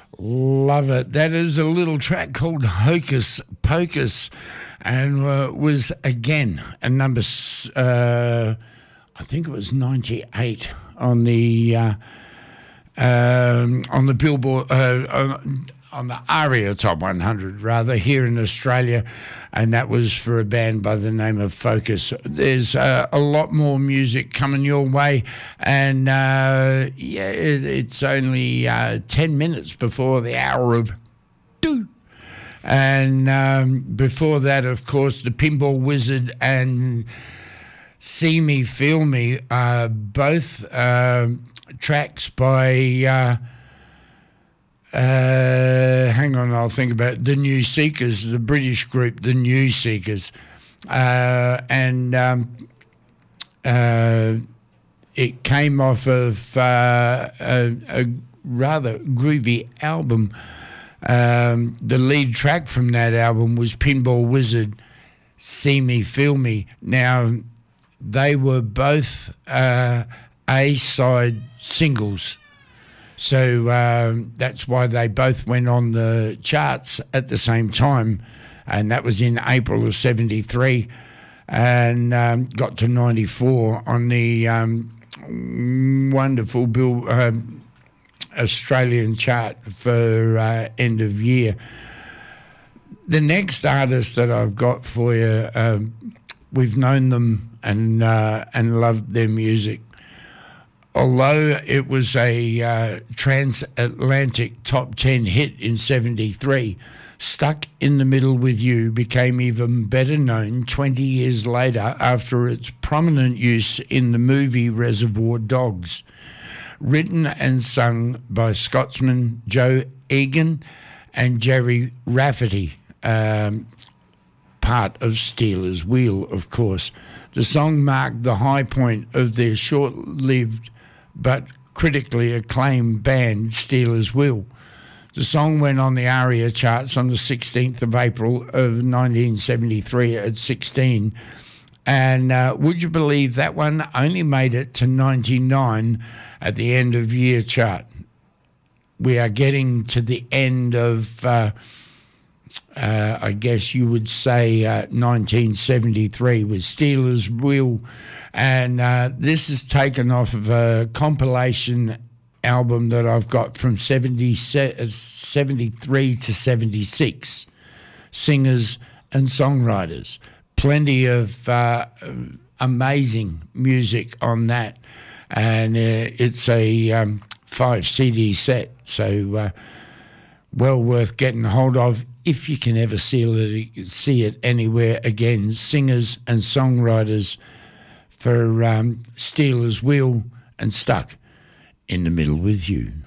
Love it. That is a little track called Hocus Pocus, and was again a number, I think it was 98 on the Billboard, on the ARIA Top 100 rather, here in Australia, and that was for a band by the name of Focus. There's a lot more music coming your way, and it's only 10 minutes before the hour of 2. And before that, of course, the Pinball Wizard and See Me, Feel Me, both tracks by... hang on, I'll think about it. The New Seekers, the British group, the New Seekers. It came off of a rather groovy album. The lead track from that album was Pinball Wizard, See Me, Feel Me. Now, they were both A-side singles. So that's why they both went on the charts at the same time, and that was in April of 73, and got to 94 on the wonderful Australian chart for end of year. The next artist that I've got for you, we've known them and loved their music. Although it was a transatlantic top 10 hit in 73, Stuck in the Middle with You became even better known 20 years later after its prominent use in the movie Reservoir Dogs. Written and sung by Scotsman Joe Egan and Jerry Rafferty, part of Stealers Wheel, of course. The song marked the high point of their short-lived but critically acclaimed band Stealers Wheel. The song went on the ARIA charts on the 16th of April of 1973 at 16, and would you believe that one only made it to 99 at the end of year chart. We are getting to the end of, I guess you would say, 1973 with Stealers Wheel. And this is taken off of a compilation album that I've got from 73 to 76, singers and songwriters. Plenty of amazing music on that. And it's a 5 CD set, so well worth getting hold of if you can ever see it anywhere again. Singers and songwriters for Stealers Wheel and Stuck in the Middle with You.